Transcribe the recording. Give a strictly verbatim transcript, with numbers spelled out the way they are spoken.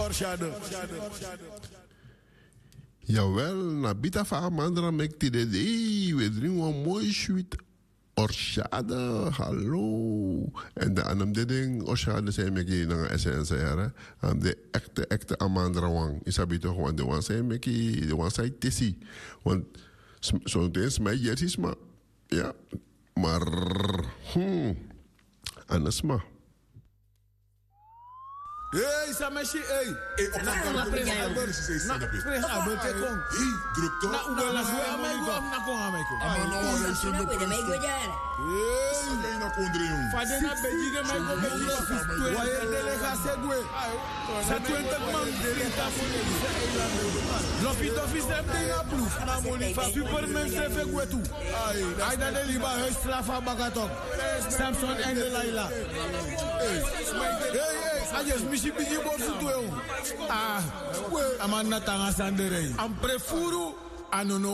Jawel, nabita fa amandra mek tide de we drinken een mooi sweet orchade. Hallo. En de anam de ding orchade zijn mek je naar essentie hè. De echte echte amandra wang is abito gewoon de wan zijn mek je de wan zijn tissi. Want zo des mij jetis maar ja, maar hmm, anders maar. Hey, Sameshi, hey. Hey, op Na de na presa albert. Na presa albert te kon. Hey, druk toch? Na uwe la zwe amego am na kon amego. Amano wala isi no presto. Hey. Sale na kondre yon. Fade na beji ge me go beji. Wa ye delega segwe. Sa twenty man delega fone. L'office office dem de na plus. Na monifa superman se fe gwe tu. Ai da de liba huis strafa bagatok. Samson en Delilah. Hey. Hey. Ajes misi bigi borsu tueu. Ah, we amana tanga sandere. Am prefuru anono.